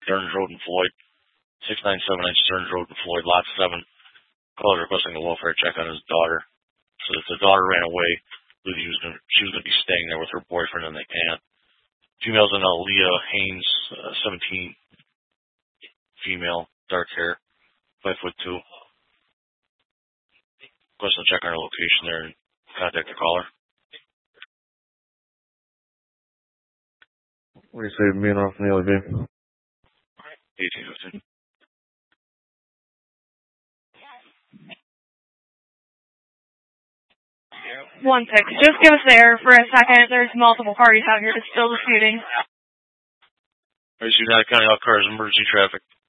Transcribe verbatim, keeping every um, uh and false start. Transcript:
Stearns Road in Floyd. six nine seven nine Stearns Road in Floyd, lot seven. Caller requesting a welfare check on his daughter. So that the daughter ran away. Believe she was going to, she was going to be staying there with her boyfriend and they can't. Female's in Aaliyah Haynes, uh, seventeen. Female, dark hair, five foot two. Requesting a check on her location there and contact the caller. What do you say, me and off in the L V? eighteen fifteen. One six. Just give us the air for a second. There's multiple parties out here. It's still disputing. All right, so United County Health Cars, emergency traffic.